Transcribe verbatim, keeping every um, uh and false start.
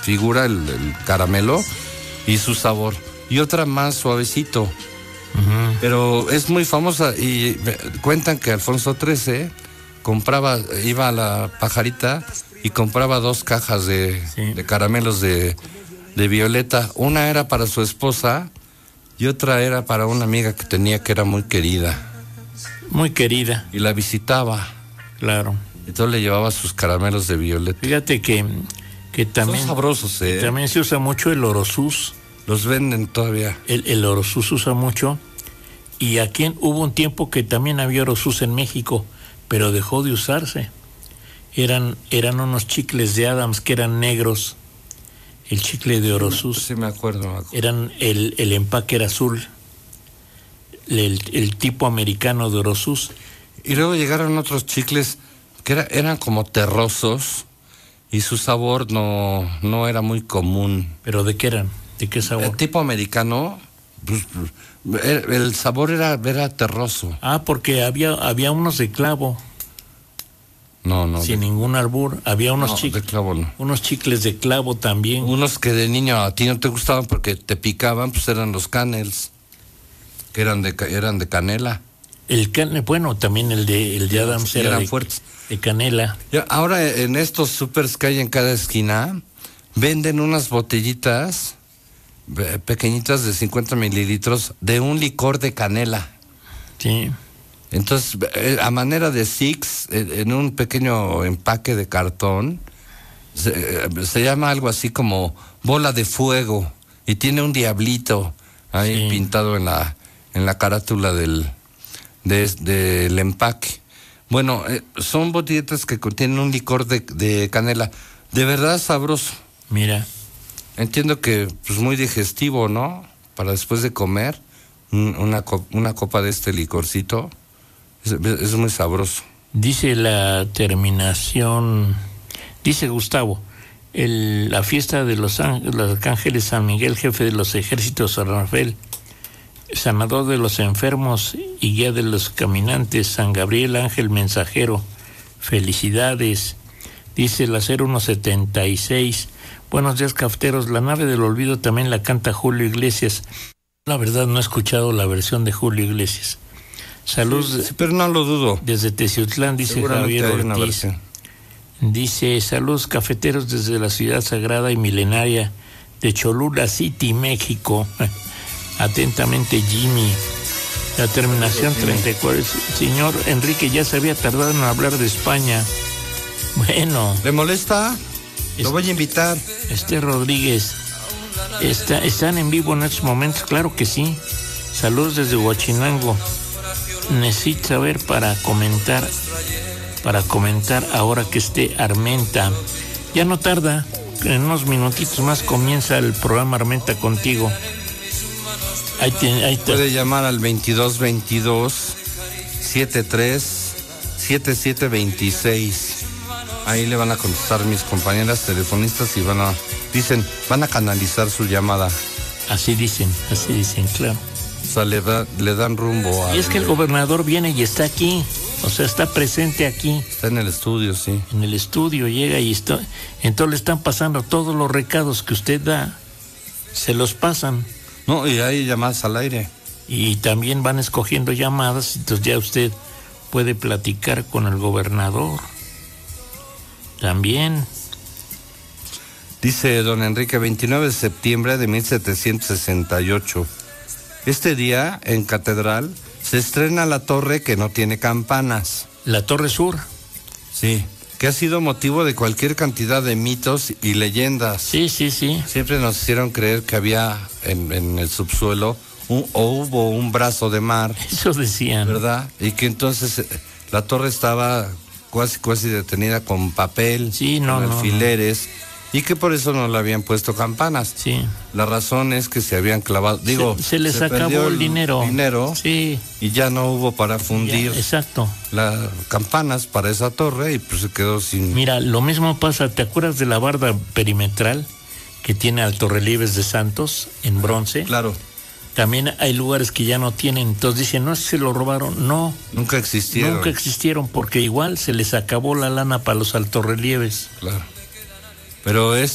figura, el, el caramelo y su sabor. Y otra más suavecito. Uh-huh. Pero es muy famosa y cuentan que Alfonso trece compraba, iba a la pajarita y compraba dos cajas de, sí. de caramelos de, de violeta. Una era para su esposa y otra era para una amiga que tenía que era muy querida. Muy querida. Y la visitaba. Claro. Entonces le llevaba sus caramelos de violeta. Fíjate que, que también... Son sabrosos, ¿eh? También se usa mucho el orosús. Los venden todavía. El, el orosús se usa mucho. Y aquí en, hubo un tiempo que también había orosús en México, pero dejó de usarse. Eran, eran unos chicles de Adams que eran negros. El chicle de orosús. Sí, me acuerdo. Me acuerdo. Eran, el, el empaque era azul. El, el tipo americano de orosús. Y luego llegaron otros chicles que era, eran como terrosos y su sabor no, no era muy común. ¿Pero de qué eran? ¿De qué sabor? El tipo americano, pues, el, el sabor era, era terroso. Ah, porque había, había unos de clavo. No, no. Sin de, ningún albur. Había unos no, chicles. De clavo no. Unos chicles de clavo también. Unos que de niño a ti no te gustaban porque te picaban, pues eran los Canels, que eran de, eran de canela. El can, bueno, también el de, el de Adams sí, era eran de, fuertes. de canela. Ya, ahora en estos supers que hay en cada esquina, venden unas botellitas pequeñitas de cincuenta mililitros de un licor de canela. Sí. Entonces, a manera de Six, en un pequeño empaque de cartón, se, se llama algo así como bola de fuego y tiene un diablito ahí sí. pintado en la en la carátula del de, del empaque. Bueno, eh, son botellitas que contienen un licor de, de canela, de verdad sabroso. Mira. Entiendo que pues muy digestivo, ¿no? Para después de comer, una, una copa de este licorcito, es, es muy sabroso. Dice la terminación, dice Gustavo, el, la fiesta de los, los arcángeles San Miguel, jefe de los ejércitos, San Rafael, sanador de los enfermos y guía de los caminantes, San Gabriel, ángel mensajero, felicidades. Dice el acero uno setenta y seis. Buenos días, cafeteros. La nave del olvido también la canta Julio Iglesias. La verdad no he escuchado la versión de Julio Iglesias. Saludos. Sí, sí, pero no lo dudo. Desde Teciutlán, dice Javier Ortiz. Dice, saludos cafeteros desde la ciudad sagrada y milenaria de Cholula City, México. Atentamente, Jimmy. La terminación treinta y cuatro. Señor Enrique, ya se había tardado en hablar de España. Bueno. ¿Le molesta? Lo voy a invitar. Este Rodríguez, está, ¿están en vivo en estos momentos? Claro que sí. Saludos desde Huachinango. Necesito saber para comentar, para comentar ahora que esté Armenta. Ya no tarda, en unos minutitos más comienza el programa Armenta contigo. Ahí te, ahí te... Puede llamar al veintidós veintidós setenta y tres setenta y siete veintiséis. Ahí le van a contestar mis compañeras telefonistas y van a, dicen, van a canalizar su llamada. Así dicen, así dicen, claro. O sea, le, da, le dan rumbo a... Y es que el gobernador viene y está aquí, o sea, está presente aquí. Está en el estudio, sí. En el estudio llega y está, entonces le están pasando todos los recados que usted da, se los pasan. No, y hay llamadas al aire. Y también van escogiendo llamadas, entonces ya usted puede platicar con el gobernador. También. Dice don Enrique, veintinueve de septiembre de mil setecientos sesenta y ocho. Este día, en Catedral, se estrena la torre que no tiene campanas. La Torre Sur. Sí, que ha sido motivo de cualquier cantidad de mitos y leyendas. Sí, sí, sí. Siempre nos hicieron creer que había en, en el subsuelo un, o hubo un brazo de mar. Eso decían. ¿Verdad? Y que entonces eh, la torre estaba casi casi detenida con papel, sí, no, con no, alfileres, no. Y que por eso no le habían puesto campanas. Sí. La razón es que se habían clavado, digo, se, se les se acabó el dinero. dinero. Sí. Y ya no hubo para fundir. Ya, exacto. Las campanas para esa torre y pues se quedó sin. Mira, lo mismo pasa, ¿te acuerdas de la barda perimetral que tiene altorrelieves de santos en bronce? Claro. También hay lugares que ya no tienen, entonces dicen, no, se lo robaron, no. Nunca existieron. Nunca existieron, porque igual se les acabó la lana para los altorrelieves. Claro. Pero es